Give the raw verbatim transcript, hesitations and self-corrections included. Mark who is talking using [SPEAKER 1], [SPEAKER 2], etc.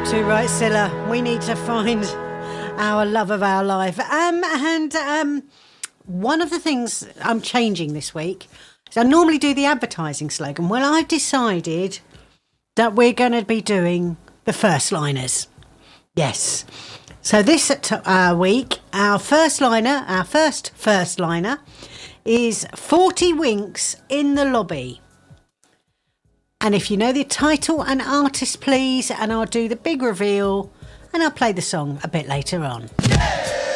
[SPEAKER 1] too right, Scylla. We need to find our love of our life. Um, and um, one of the things I'm changing this week is I normally do the advertising slogan. Well, I've decided that we're going to be doing the first liners. Yes. So this uh, week, our first liner, our first first liner is forty Winks in the Lobby. And if you know the title and artist, please, and I'll do the big reveal and I'll play the song a bit later on.